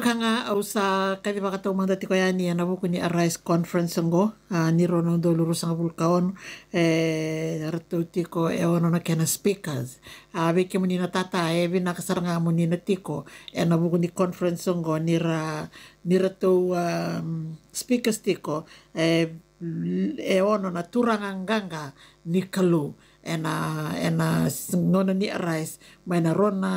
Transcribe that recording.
Kanga au sa kali wakatau manda tiko yani na buku ni Arise Conference ngo ni rono do luru sanga vulkaon ratu tiko e ono na kena speakers veke muni na tata e vina kasaranga muni na tiko na buku ni conference ngo ni ratu speakers tiko ono na turanga nganga ni kalu ena ngona ni Arise mai na rona